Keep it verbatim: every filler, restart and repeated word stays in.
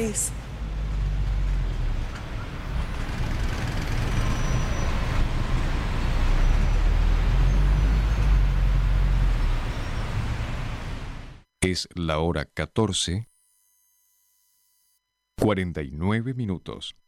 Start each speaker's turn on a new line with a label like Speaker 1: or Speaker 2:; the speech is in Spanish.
Speaker 1: país.
Speaker 2: Es la hora catorce, cuarenta y nueve minutos.